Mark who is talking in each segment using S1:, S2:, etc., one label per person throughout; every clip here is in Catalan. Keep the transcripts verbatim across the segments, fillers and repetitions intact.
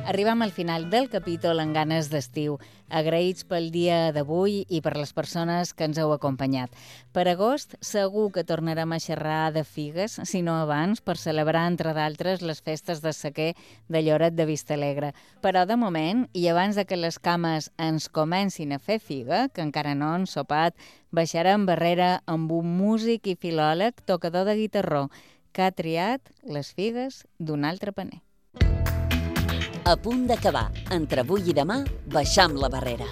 S1: Arribem al final del capítol en ganes d'estiu. Agraïts pel dia d'avui i per les persones que ens heu acompanyat. Per agost segur que tornarem a xerrar de figues, si no abans, per celebrar, entre d'altres, les festes de sequer de Lloret de Vistalegre. Però de moment, i abans de que les cames ens comencin a fer figa, que encara no han sopat, baixarem barrera amb un músic i filòleg tocador de guitarró, que ha triat les figues d'un altre paner.
S2: A punt d'acabar. Entre avui i demà, baixam la barrera.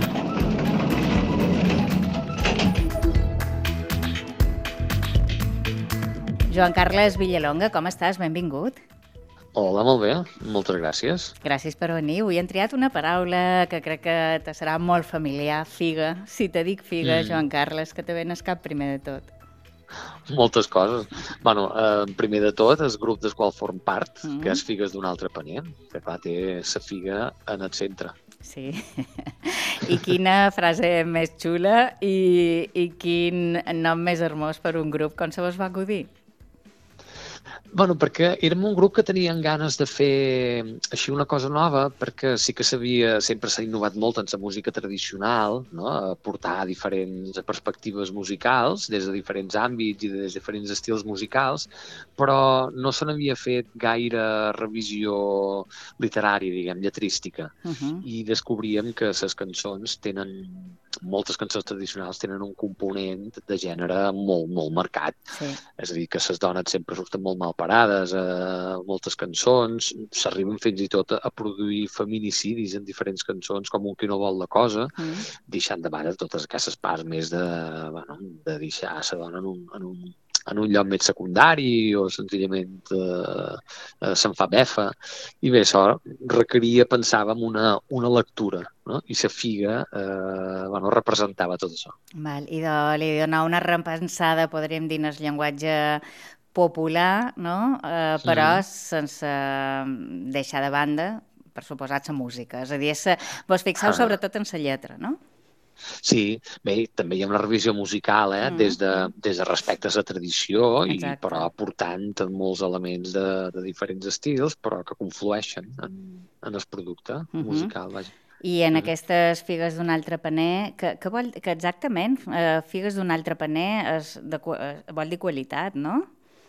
S1: Joan Carles Villalonga, com estàs? Benvingut.
S3: Hola, molt bé. Moltes gràcies.
S1: Gràcies per venir. Avui hem triat una paraula que crec que te serà molt familiar, figa. Si te dic figa, mm. Joan Carles, que te ven al cap primer de tot.
S3: Moltes coses. Bueno, eh, primer de tot, el grup del qual form part,
S1: mm.
S3: que és Figues d'un altre paner, que clar, té la figa en el centre.
S1: Sí. I quina frase més xula i, i quin nom més hermós per un grup. Com se vos va acudir?
S3: Bueno, perquè érem un grup que tenien ganes de fer així una cosa nova, perquè sí que s'havia, sempre s'ha innovat molt en la música tradicional, no? A portar diferents perspectives musicals des de diferents àmbits i des de diferents estils musicals, però no se n'havia fet gaire revisió literària, diguem, lletrística.
S1: Uh-huh.
S3: I descobríem que les cançons tenen, moltes cançons tradicionals tenen un component de gènere molt, molt marcat.
S1: Sí.
S3: És a dir, que les dones sempre surten molt mal parades a moltes cançons, s'arriben fins i tot a produir feminicidis en diferents cançons, com Un qui no vol la cosa, mm. deixant de banda totes aquestes parts més de, bueno, de deixar la dona en un, en un, en un lloc més secundari o senzillament eh, eh, se'n fa befa. I bé, això requeria, pensàvem, una, una lectura, no? I la figa eh, bueno, representava tot això.
S1: Val. I de, li donar una repensada, podríem dir, en el llenguatge popular, no? Eh, però mm. sense deixar de banda, per suposat, la música. És a dir, és, vos fixeu ah. sobretot en la lletra, no?
S3: Sí, bé, també hi ha una revisió musical, eh? Mm. des, de, des de respecte a la tradició, i, però aportant molts elements de, de diferents estils, però que conflueixen en, en el producte mm-hmm. musical, vaja.
S1: I en mm. aquestes figues d'un altre paner, que, que, vol, que exactament, eh, figues d'un altre paner és de, vol dir qualitat, no?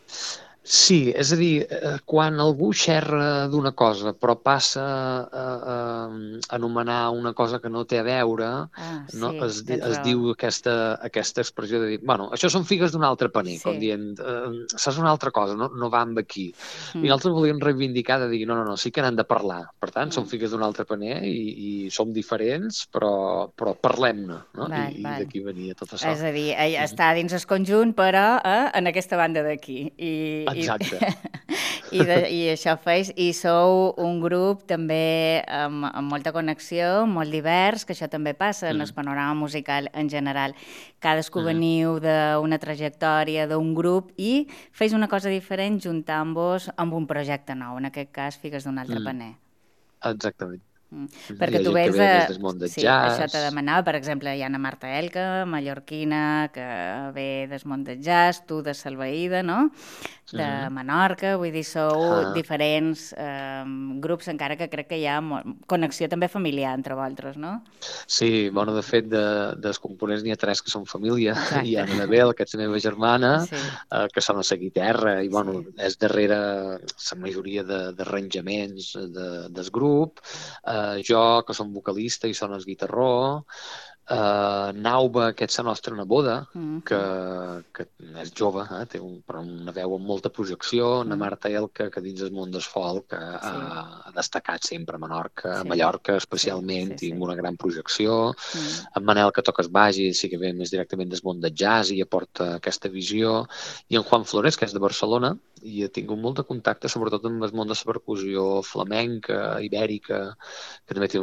S3: Sí, és a dir, quan algú xerra d'una cosa però passa a, a, a anomenar una cosa que no té a veure,
S1: ah, sí,
S3: no? es, es diu aquesta, aquesta expressió de dir, bueno, això són figues d'un altre paner, sí. com dient, eh, saps una altra cosa, no, no va amb aquí. Mm. I nosaltres volíem reivindicar de dir, no, no, no, sí que n'han de parlar. Per tant, mm. són figues d'un altre paner i, i som diferents, però, però parlem-ne, no?
S1: Val,
S3: I,
S1: val.
S3: I d'aquí venia tot això.
S1: És a dir, està dins el conjunt, però eh, en aquesta banda d'aquí. I,
S3: Exacte.
S1: I, de, i això feis, i sou un grup també amb, amb molta connexió, molt divers, que això també passa en mm. el panorama musical en general. Cadascú mm. veniu d'una trajectòria d'un grup i feis una cosa diferent juntant-vos amb un projecte nou, en aquest cas Figues d'un altre mm. paner.
S3: Exactament.
S1: Mm. Perquè tu vens
S3: de... de
S1: sí,
S3: jazz.
S1: Això te demanava, per exemple, hi ha Ana Marta Elka, mallorquina, que ve del món del jazz, tu de Salvaïda, no? De mm-hmm. Menorca, vull dir, sou ah. diferents eh, grups, encara que crec que hi ha connexió també familiar entre vosaltres, no?
S3: Sí, bueno, de fet, de, dels components n'hi ha tres que són família. Exacte. Hi ha l'Anabel, que és la meva germana, sí. eh, que són a la guitarra, i bueno, sí. és darrere la majoria d'arranjaments de, de, del grup, eh, jo, que som vocalista i són el guitarró, Uh, Nauba, que és la nostra neboda, mm-hmm. que, que és jove, eh? Té un, però una veu amb molta projecció, mm. Ana Marta Elka, que dins del món del folk ha, sí. ha destacat sempre a Menorca, sí. a Mallorca especialment, sí, sí, sí. i amb una gran projecció. Mm. En Manel, que toca el baix i sí que ve més directament del món del jazz i aporta aquesta visió. I en Juan Flores, que és de Barcelona, i ha tingut molt de contacte, sobretot amb el món de la percussió flamenca, ibèrica, que també té